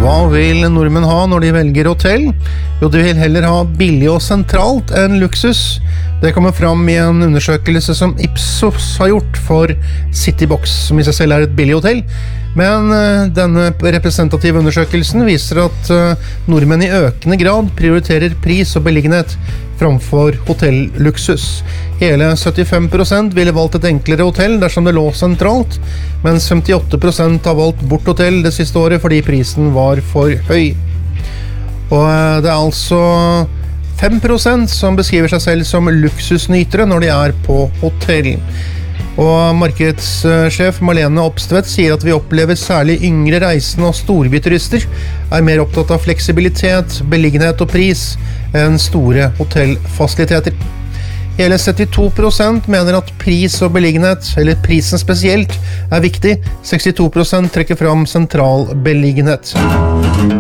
Hva vil nordmenn ha når de velger hotell? Jo, de vil heller ha billig og sentralt enn luksus. Det kommer fram i en undersøkelse som Ipsos har gjort for Citybox, som i seg selv er et billig hotell. Men denne representative undersøkelsen viser at nordmenn i økende grad prioriterer pris og beliggenhet framfor hotelluksus. Hele 75% ville valgt et enklere hotell dersom det lå sentralt, mens 58% har valgt bort hotell det siste året fordi prisen var for høy. Og det er altså 5% som beskriver seg selv som luksusnytere når de er på hotell. Og markedssjef Marlene Opstvedt sier at vi opplever særlig yngre reisende og storbyturister er mer opptatt av fleksibilitet, beliggenhet og pris enn store hotellfasiliteter. Hele 72% mener at pris og beliggenhet, eller prisen spesielt, er viktig. 62% trekker fram sentral beliggenhet.